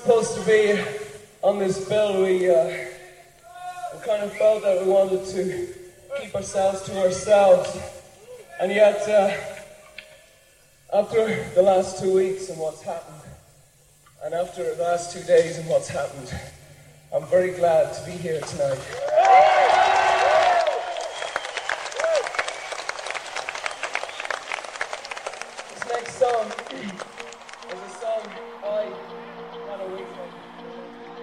supposed to be on this bill, we kind of felt that we wanted to keep ourselves to ourselves. And yet, after the last 2 weeks and what's happened, and after the last 2 days and what's happened, I'm very glad to be here tonight. This next song